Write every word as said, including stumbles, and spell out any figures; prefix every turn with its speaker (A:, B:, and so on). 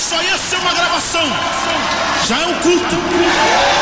A: só ia ser uma gravação. Já é um culto.